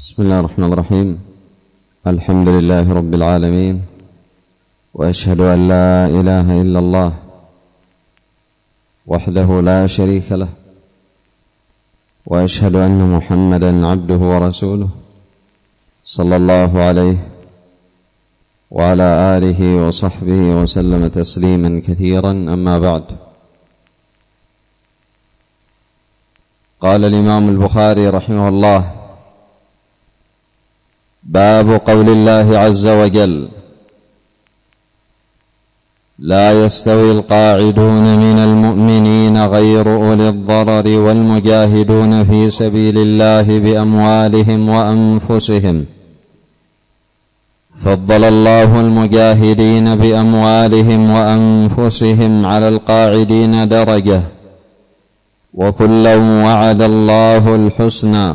بسم الله الرحمن الرحيم. الحمد لله رب العالمين، وأشهد أن لا إله إلا الله وحده لا شريك له، وأشهد أن محمدا عبده ورسوله صلى الله عليه وعلى آله وصحبه وسلم تسليما كثيرا. أما بعد، قال الإمام البخاري رحمه الله: باب قول الله عز وجل: لا يستوي القاعدون من المؤمنين غير أولي الضرر والمجاهدون في سبيل الله بأموالهم وأنفسهم. فضل الله المجاهدين بأموالهم وأنفسهم على القاعدين درجة، وكلا وعد الله الحسنى.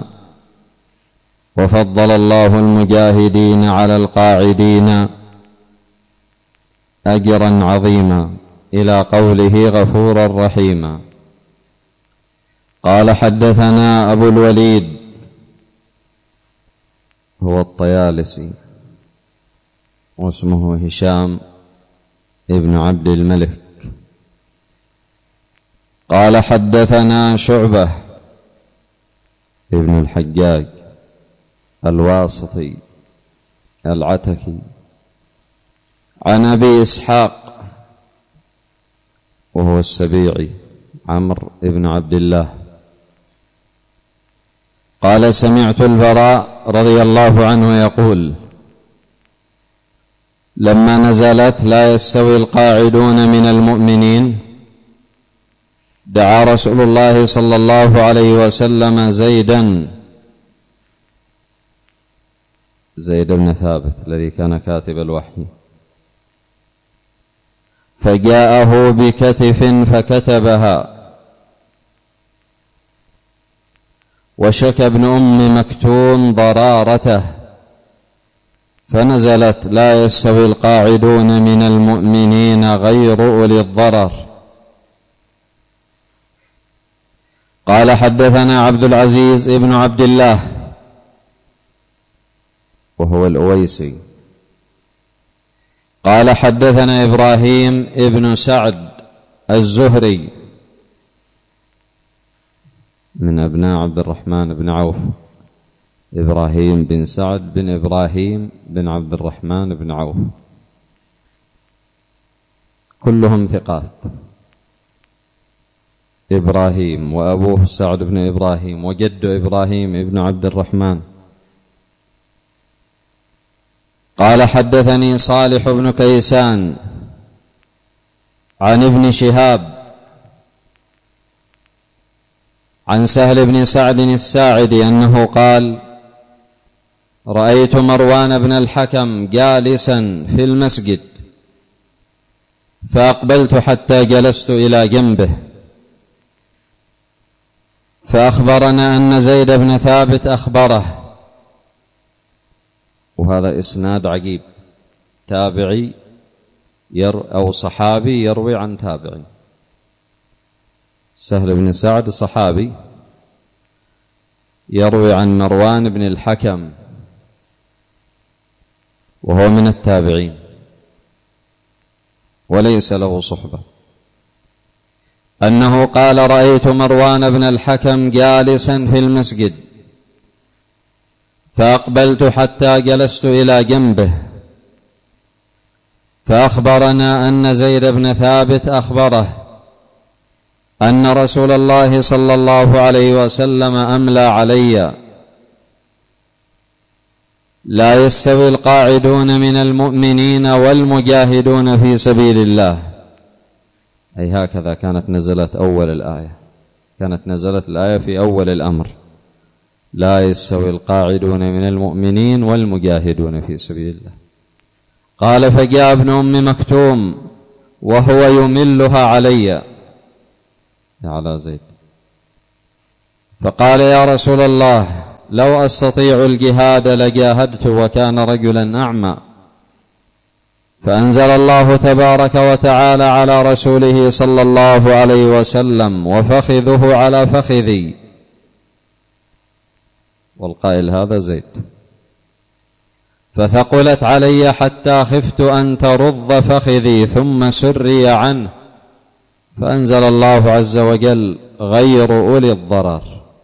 وفضل الله المجاهدين على القاعدين أجرا عظيما، إلى قوله غفورا رحيما. قال: حدثنا أبو الوليد هو الطيالسي، واسمه هشام ابن عبد الملك. قال: حدثنا شعبة ابن الحجاج الواسطي العتكي عن أبي إسحاق وهو السبيعي عمرو بن عبد الله قال: سمعت البراء رضي الله عنه يقول: لما نزلت لا يستوي القاعدون من المؤمنين، دعا رسول الله صلى الله عليه وسلم زيد بن ثابت الذي كان كاتب الوحي، فجاءه بكتف فكتبها، وشكى ابن أم مكتوم ضرارته، فنزلت: لا يستوي القاعدون من المؤمنين غير أولي الضرر. قال: حدثنا عبد العزيز ابن عبد الله وهو الأويسي قال: حدثنا إبراهيم ابن سعد الزهري من أبناء عبد الرحمن بن عوف، إبراهيم بن سعد بن إبراهيم بن عبد الرحمن بن عوف، كلهم ثقات. إبراهيم وأبوه سعد بن إبراهيم وجد إبراهيم ابن عبد الرحمن. قال: حدثني صالح بن كيسان عن ابن شهاب عن سهل بن سعد الساعدي أنه قال: رأيت مروان بن الحكم جالسا في المسجد، فأقبلت حتى جلست إلى جنبه، فأخبرنا أن زيد بن ثابت أخبره. وهذا إسناد عجيب، تابعي أو صحابي يروي عن تابعي. سهل بن سعد صحابي يروي عن مروان بن الحكم وهو من التابعين وليس له صحبة، أنه قال: رأيت مروان بن الحكم جالسا في المسجد، فأقبلت حتى جلست إلى جنبه، فأخبرنا أن زيد بن ثابت أخبره أن رسول الله صلى الله عليه وسلم أملى علي: لا يستوي القاعدون من المؤمنين والمجاهدون في سبيل الله. أي هكذا كانت نزلت أول الآية، كانت نزلت الآية في أول الأمر: لا يستوي القاعدون من المؤمنين والمجاهدون في سبيل الله. قال: فجاء ابن أم مكتوم وهو يملها علي، على زيد، فقال: يا رسول الله، لو أستطيع الجهاد لجاهدت، وكان رجلا أعمى. فأنزل الله تبارك وتعالى على رسوله صلى الله عليه وسلم: وفخذه على فخذي، والقائل هذا زيد. فثقلت علي حتى خفت أن ترض فخذي ثم سري عنه، فأنزل الله عز وجل غير أولي الضرر.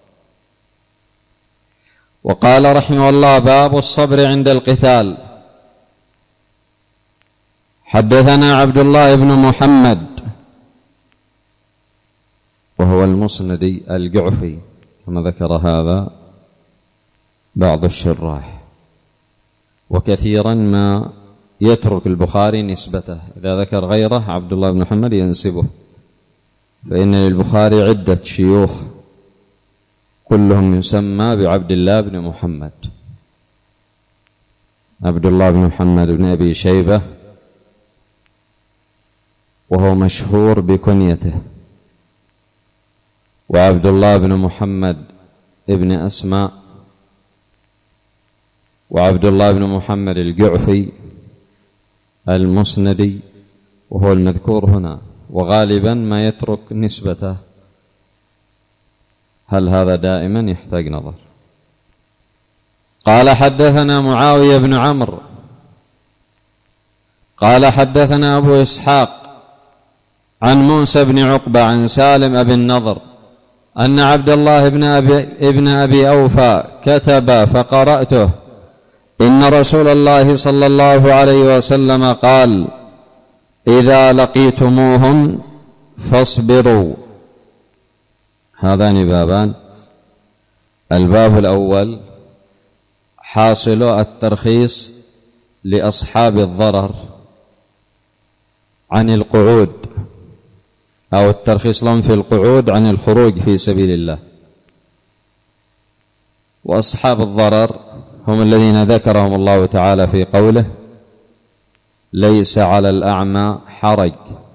وقال رحمه الله: باب الصبر عند القتال. حدثنا عبد الله بن محمد وهو المسندي الجعفي كما ذكر هذا بعض الشراح، وكثيرا ما يترك البخاري نسبته، إذا ذكر غيره عبد الله بن محمد ينسبه، فإن للبخاري عدة شيوخ كلهم يسمى بعبد الله بن محمد: عبد الله بن محمد بن أبي شيبة وهو مشهور بكنيته، وعبد الله بن محمد ابن أسماء، وعبد الله بن محمد الجعفي المسندي وهو المذكور هنا، وغالبا ما يترك نسبته. هل هذا دائما؟ يحتاج نظر. قال: حدثنا معاوية بن عمرو قال: حدثنا أبو إسحاق عن موسى بن عقبة عن سالم أبي النضر أن عبد الله ابن أبي أوفى كتب فقرأته: إن رسول الله صلى الله عليه وسلم قال: إذا لقيتموهم فاصبروا. هذان بابان. الباب الأول حاصل الترخيص لأصحاب الضرر عن القعود، أو الترخيص لهم في القعود عن الخروج في سبيل الله. وأصحاب الضرر هم الذين ذكرهم الله تعالى في قوله: ليس على الأعمى حرج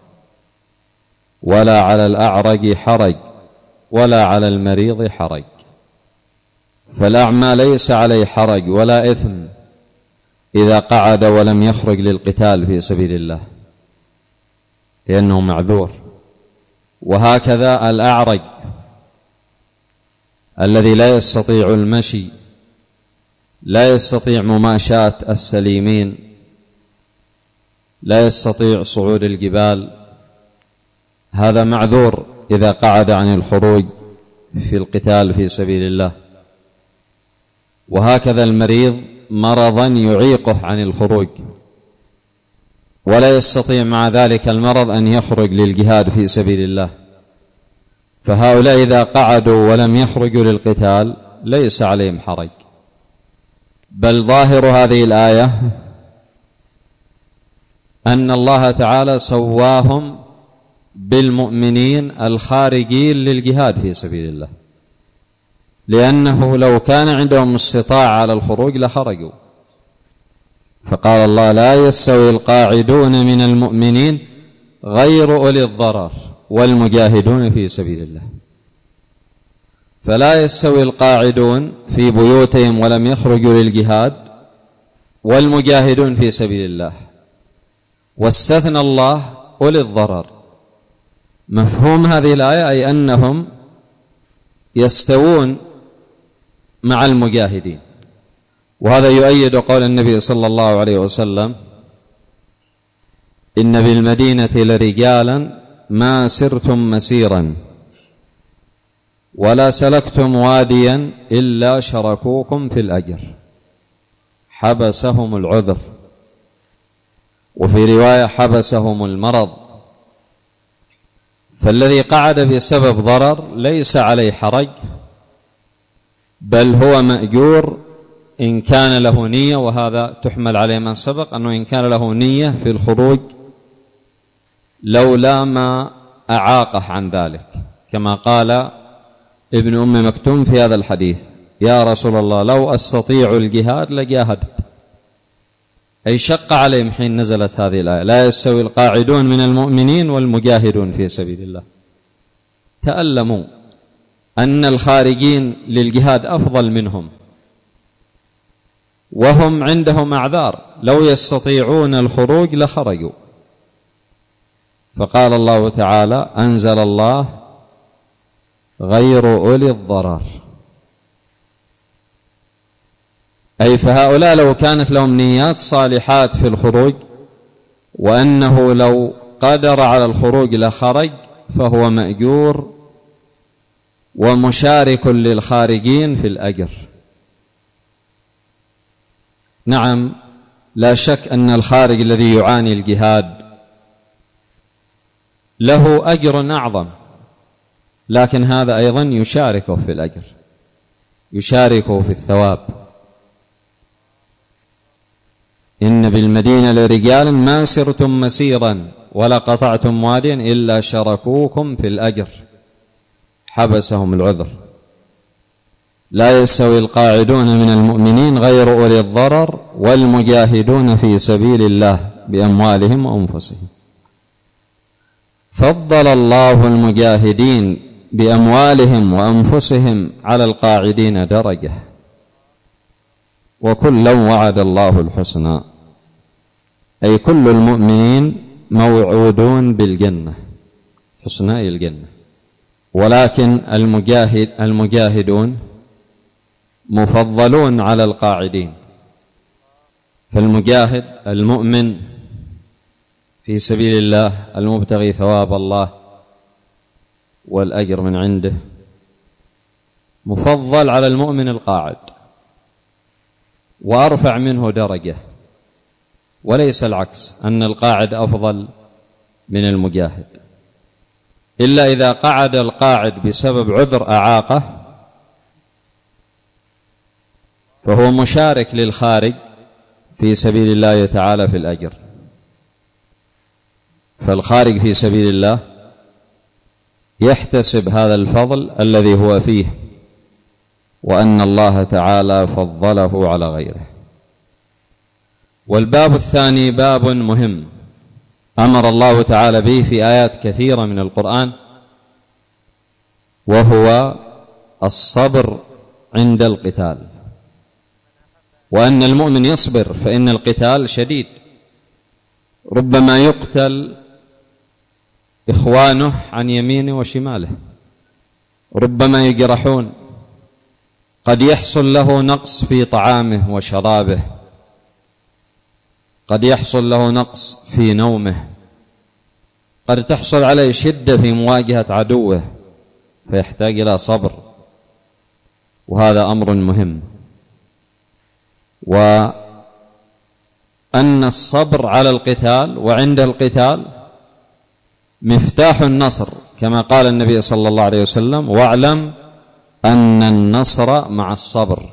ولا على الأعرج حرج ولا على المريض حرج. فالأعمى ليس عليه حرج ولا إثم إذا قعد ولم يخرج للقتال في سبيل الله لأنه معذور. وهكذا الأعرج الذي لا يستطيع المشي، لا يستطيع مماشاة السليمين، لا يستطيع صعود الجبال، هذا معذور إذا قعد عن الخروج في القتال في سبيل الله. وهكذا المريض مرضا يعيقه عن الخروج ولا يستطيع مع ذلك المرض أن يخرج للجهاد في سبيل الله، فهؤلاء إذا قعدوا ولم يخرجوا للقتال ليس عليهم حرج. بل ظاهر هذه الآية أن الله تعالى سواهم بالمؤمنين الخارجين للجهاد في سبيل الله، لأنه لو كان عندهم استطاعة على الخروج لخرجوا. فقال الله: لا يستوي القاعدون من المؤمنين غير أولي الضرر والمجاهدون في سبيل الله. فلا يستوي القاعدون في بيوتهم ولم يخرجوا للجهاد والمجاهدون في سبيل الله، واستثنى الله أولي الضرر. مفهوم هذه الآية أي أنهم يستوون مع المجاهدين. وهذا يؤيد قول النبي صلى الله عليه وسلم: إن بالمدينة لرجالا ما سرتم مسيرا ولا سلكتم واديا إلا شركوكم في الأجر، حبسهم العذر، وفي رواية حبسهم المرض. فالذي قعد بسبب ضرر ليس عليه حرج، بل هو مأجور إن كان له نية، وهذا تحمل عليه من سبق أنه إن كان له نية في الخروج لولا ما أعاقه عن ذلك، كما قال ابن أم مكتوم في هذا الحديث: يا رسول الله لو أستطيع الجهاد لجاهدت. أي شق عليهم حين نزلت هذه الآية: لا يستوي القاعدون من المؤمنين والمجاهدون في سبيل الله. تألموا أن الخارجين للجهاد أفضل منهم، وهم عندهم أعذار، لو يستطيعون الخروج لخرجوا. فقال الله تعالى: أنزل الله غير أولي الضرر. أي فهؤلاء لو كانت لهم نيات صالحات في الخروج وأنه لو قدر على الخروج لخرج فهو مأجور ومشارك للخارجين في الأجر. نعم، لا شك أن الخارج الذي يعاني الجهاد له أجر أعظم، لكن هذا أيضا يشاركه في الأجر، يشاركه في الثواب. إن بالمدينة لرجال ما سرتم مسيرا ولا قطعتم واديا إلا شاركوكم في الأجر حبسهم العذر. لا يستوي القاعدون من المؤمنين غير أولي الضرر والمجاهدون في سبيل الله بأموالهم وأنفسهم. فضل الله المجاهدين بأموالهم وأنفسهم على القاعدين درجة، وكلا وعد الله الحسنى، أي كل المؤمنين موعودون بالجنة، حسنى الجنة. ولكن المجاهدون مفضلون على القاعدين. فالمجاهد المؤمن في سبيل الله المبتغي ثواب الله والأجر من عنده مفضل على المؤمن القاعد وأرفع منه درجة، وليس العكس أن القاعد أفضل من المجاهد، إلا إذا قعد القاعد بسبب عذر أعاقه فهو مشارك للخارج في سبيل الله تعالى في الأجر. فالخارج في سبيل الله يحتسب هذا الفضل الذي هو فيه، وأن الله تعالى فضله على غيره. والباب الثاني باب مهم أمر الله تعالى به في آيات كثيرة من القرآن، وهو الصبر عند القتال، وأن المؤمن يصبر، فإن القتال شديد، ربما يقتل إخوانه عن يمينه وشماله، ربما يجرحون، قد يحصل له نقص في طعامه وشرابه، قد يحصل له نقص في نومه، قد تحصل عليه شدة في مواجهة عدوه فيحتاج إلى صبر، وهذا أمر مهم. وأن الصبر على القتال وعند القتال مفتاح النصر، كما قال النبي صلى الله عليه وسلم: واعلم أن النصر مع الصبر.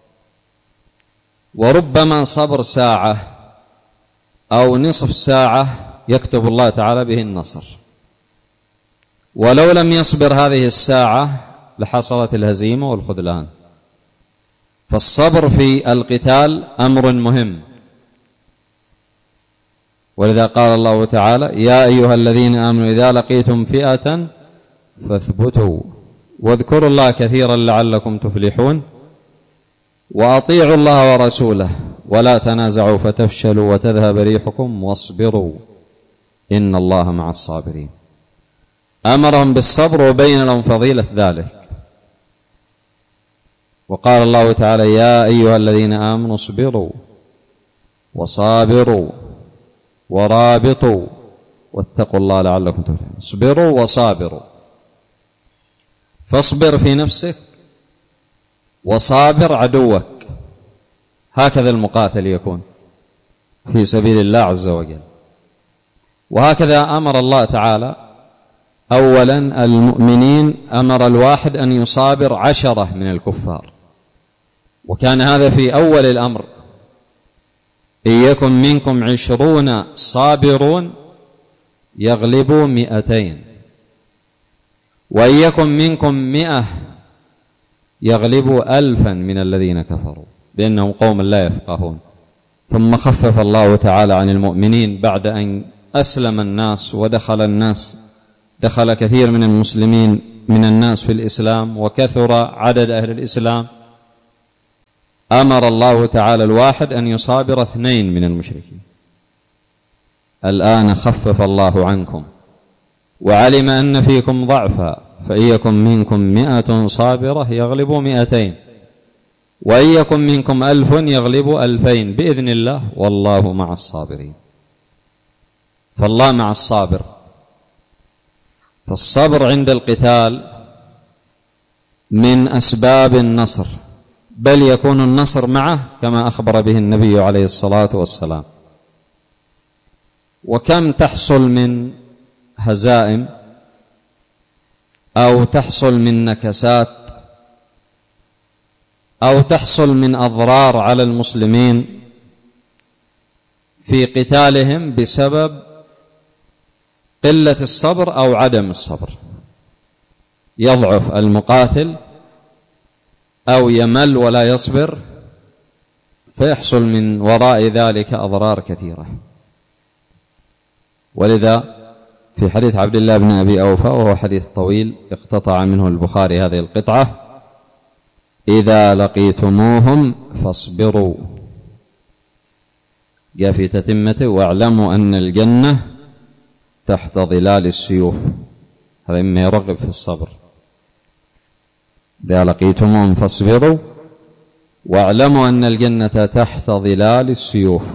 وربما صبر ساعة أو نصف ساعة يكتب الله تعالى به النصر، ولو لم يصبر هذه الساعة لحصلت الهزيمة والخذلان. فالصبر في القتال أمر مهم، ولذا قال الله تعالى: يا أيها الذين آمنوا إذا لقيتم فئة فاثبتوا واذكروا الله كثيرا لعلكم تفلحون وأطيعوا الله ورسوله ولا تنازعوا فتفشلوا وتذهب ريحكم واصبروا إن الله مع الصابرين. أمرهم بالصبر وبين لهم فضيلة ذلك، وقال الله تعالى: يا أيها الذين آمنوا اصبروا وصابروا ورابطوا واتقوا الله لعلكم تفلحون. اصبروا وصابروا، فاصبر في نفسك وصابر عدوك، هكذا المقاتل يكون في سبيل الله عز وجل. وهكذا أمر الله تعالى أولا المؤمنين، أمر الواحد أن يصابر 10 من الكفار، وكان هذا في أول الأمر: إن يكن منكم 20 صابرون يغلبوا 200، وإن يكن منكم 100 يغلبوا 1000 من الذين كفروا بأنهم قوم لا يفقهون. ثم خفف الله تعالى عن المؤمنين بعد أن أسلم الناس دخل كثير من المسلمين من الناس في الإسلام وكثر عدد أهل الإسلام. أمر الله تعالى الواحد أن يصابر 2 من المشركين. الآن خفف الله عنكم وعلم أن فيكم ضعفا، فإن يكن منكم 100 صابرة يغلبوا 200، وإن يكن منكم 1000 يغلبوا 2000 بإذن الله والله مع الصابرين. فالله مع الصابر. فالصبر عند القتال من أسباب النصر، بل يكون النصر معه كما أخبر به النبي عليه الصلاة والسلام. وكم تحصل من هزائم أو تحصل من نكسات أو تحصل من أضرار على المسلمين في قتالهم بسبب قلة الصبر أو عدم الصبر. يضعف المقاتل أو يمل ولا يصبر، فيحصل من وراء ذلك أضرار كثيرة. ولذا في حديث عبد الله بن أبي أوفى، وهو حديث طويل اقتطع منه البخاري هذه القطعة: إذا لقيتموهم فاصبروا، جاء في تتمته: واعلموا أن الجنة تحت ظلال السيوف. هذا مما يرغب في الصبر. إذا لقيتموهم فاصبروا واعلموا أن الجنة تحت ظلال السيوف.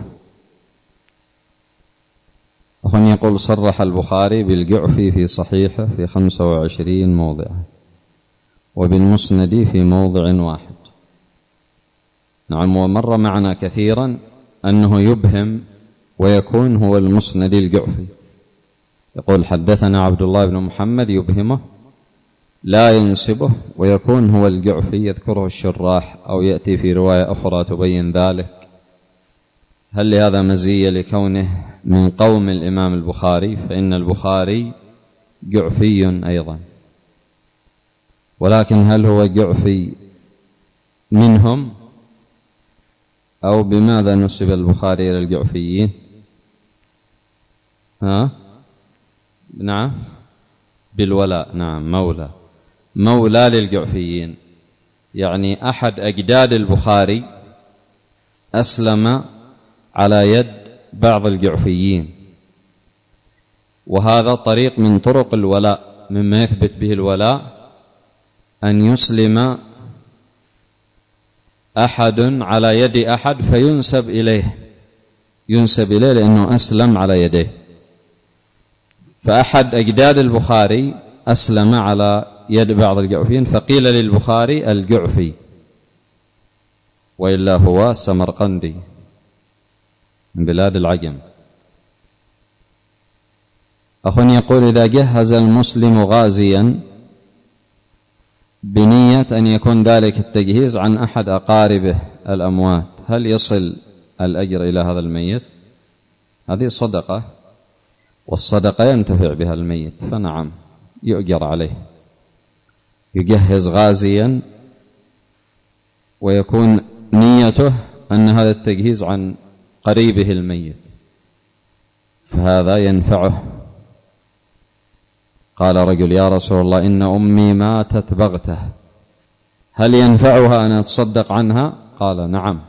أخواني يقول: صرح البخاري بالجعفي في صحيحه في 25 موضعا، وبالمسند في موضع واحد. نعم، ومر معنا كثيرا أنه يبهم ويكون هو المسند الجعفي. يقول: حدثنا عبد الله بن محمد، يبهمه لا ينسبه، ويكون هو الجعفي، يذكره الشراح أو يأتي في رواية أخرى تبين ذلك. هل لهذا مزية لكونه من قوم الإمام البخاري؟ فإن البخاري جعفي أيضا، ولكن هل هو جعفي منهم أو بماذا نسب البخاري إلى الجعفيين؟ نعم، بالولاء. نعم، مولى للجعفيين، يعني أحد أجداد البخاري أسلم على يد بعض الجعفيين، وهذا طريق من طرق الولاء. مما يثبت به الولاء أن يسلم أحد على يد أحد فينسب إليه، لأنه أسلم على يديه. فأحد أجداد البخاري أسلم على يد بعض الجعفيين، فقيل للبخاري الجعفي، وإلا هو سمرقندي من بلاد العجم. أخ يقول: إذا جهز المسلم غازيا بنية أن يكون ذلك التجهيز عن أحد أقاربه الأموات، هل يصل الأجر إلى هذا الميت؟ هذه صدقة، والصدقة ينتفع بها الميت، فنعم يؤجر عليه. يجهز غازيا ويكون نيته أن هذا التجهيز عن قريبه الميت، فهذا ينفعه. قال رجل: يا رسول الله، إن أمي ماتت بغتة، هل ينفعها أن أتصدق عنها؟ قال: نعم.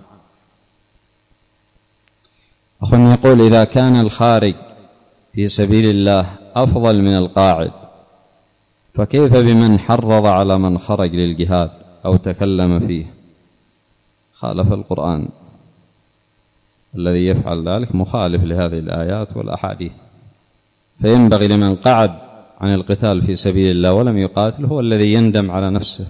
أخ يقول: إذا كان الخارج في سبيل الله أفضل من القاعد، فكيف بمن حرض على من خرج للجهاد أو تكلم فيه؟ خالف القرآن. الذي يفعل ذلك مخالف لهذه الآيات والأحاديث. فينبغي لمن قعد عن القتال في سبيل الله ولم يقاتل هو الذي يندم على نفسه،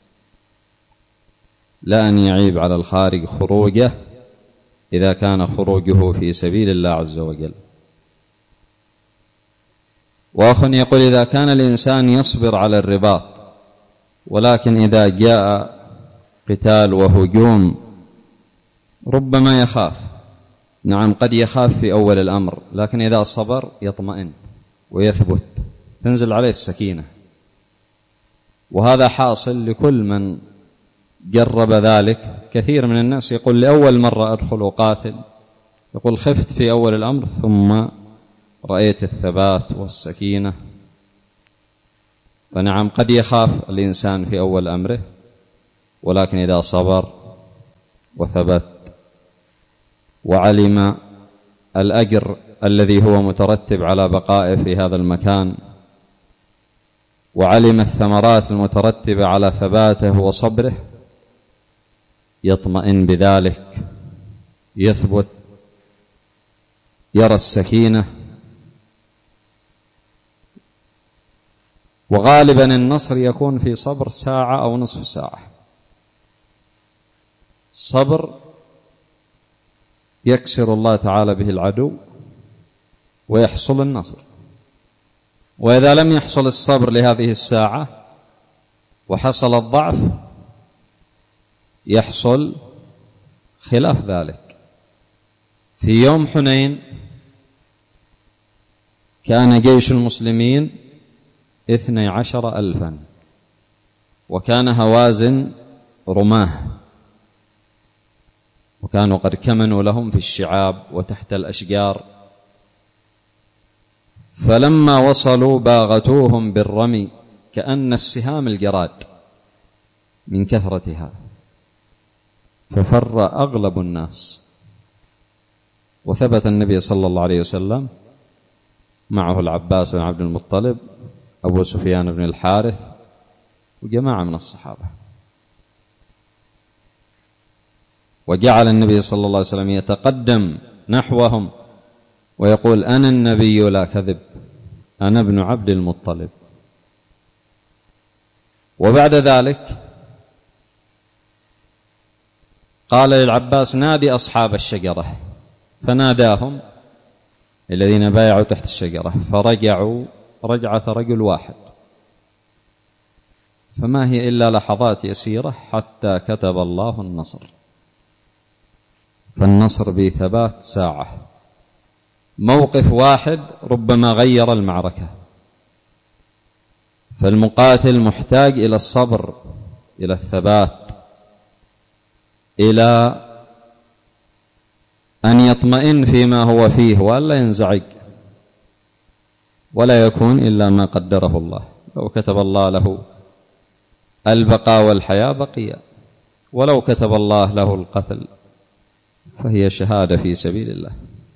لا أن يعيب على الخارج خروجه إذا كان خروجه في سبيل الله عز وجل. وأخ يقول: إذا كان الإنسان يصبر على الرباط، ولكن إذا جاء قتال وهجوم ربما يخاف. نعم، قد يخاف في أول الأمر، لكن إذا صبر يطمئن ويثبت، تنزل عليه السكينة. وهذا حاصل لكل من جرب ذلك. كثير من الناس يقول: لأول مرة أدخل وقاتل، يقول: خفت في أول الأمر ثم رأيت الثبات والسكينة. فنعم، قد يخاف الإنسان في أول أمره، ولكن إذا صبر وثبت وعلم الأجر الذي هو مترتب على بقائه في هذا المكان، وعلم الثمرات المترتبة على ثباته وصبره، يطمئن بذلك، يثبت، يرى السكينة. وغالبا النصر يكون في صبر ساعة أو نصف ساعة، صبر يكسر الله تعالى به العدو ويحصل النصر. وإذا لم يحصل الصبر لهذه الساعة وحصل الضعف يحصل خلاف ذلك. في يوم حنين كان جيش المسلمين 12,000، وكان هوازن رماه، وكانوا قد كمنوا لهم في الشعاب وتحت الأشجار، فلما وصلوا باغتوهم بالرمي كأن السهام الجراد من كثرتها، ففر أغلب الناس. وثبت النبي صلى الله عليه وسلم معه العباس بن عبد المطلب، أبو سفيان بن الحارث، وجماعة من الصحابة. وجعل النبي صلى الله عليه وسلم يتقدم نحوهم ويقول: أنا النبي لا كذب، أنا ابن عبد المطلب. وبعد ذلك قال للعباس: نادي أصحاب الشجرة، فناداهم الذين بايعوا تحت الشجرة، فرجعوا رجعة رجل واحد، فما هي إلا لحظات يسيرة حتى كتب الله النصر. فالنصر بثبات ساعة، موقف واحد ربما غير المعركة. فالمقاتل محتاج إلى الصبر، إلى الثبات، إلى أن يطمئن فيما هو فيه وألا ينزعج، ولا يكون إلا ما قدره الله. لو كتب الله له البقاء والحياة بقي، ولو كتب الله له القتل فهي شهادة في سبيل الله.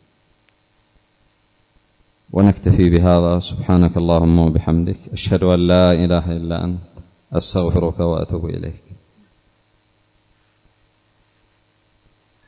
ونكتفي بهذا. سبحانك اللهم وبحمدك، أشهد أن لا إله إلا أنت، أستغفرك وأتوب إليك.